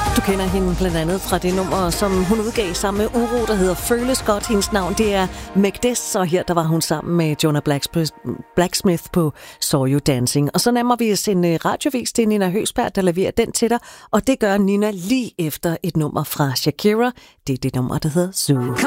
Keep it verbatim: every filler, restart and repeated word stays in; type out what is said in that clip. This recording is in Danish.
Du kender hende blandt andet fra det nummer, som hun udgav sammen med Uro, der hedder Føles Godt. Hendes navn, det er Magdes, og her der var hun sammen med Jonah Blacksmith på Saw You Dancing. Og så nærmer vi os en radiovis til Nina Høgsberg, der leverer den til dig, og det gør Nina lige efter et nummer fra Shakira. Det er det nummer, der hedder Zoo.